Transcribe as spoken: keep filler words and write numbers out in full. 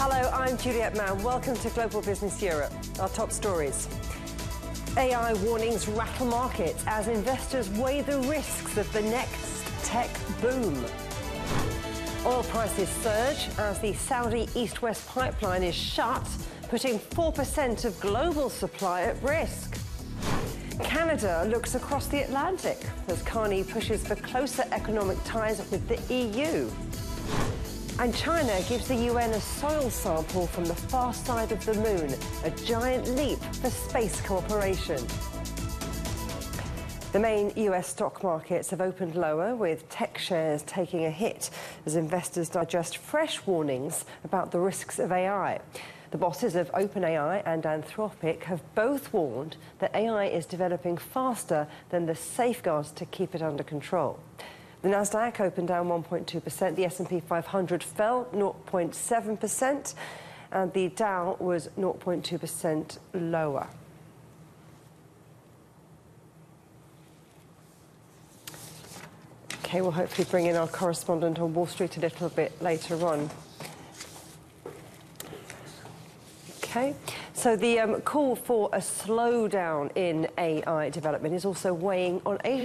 Hello, I'm Juliette Mann. Welcome to Global Business Europe. Our top stories. A I warnings rattle markets as investors weigh the risks of the next tech boom. Oil prices surge as the Saudi East-West pipeline is shut, putting four percent of global supply at risk. Canada looks across the Atlantic as Carney pushes for closer economic ties with the E U. And China gives the U N a soil sample from the far side of the moon, a giant leap for space cooperation. The main U S stock markets have opened lower, with tech shares taking a hit as investors digest fresh warnings about the risks of A I. The bosses of OpenAI and Anthropic have both warned that A I is developing faster than the safeguards to keep it under control. The Nasdaq opened down one point two percent, the S and P five hundred fell zero point seven percent, and the Dow was zero point two percent lower. Okay, we'll hopefully bring in our correspondent on Wall Street a little bit later on. Okay, so the um, call for a slowdown in A I development is also weighing on Asia.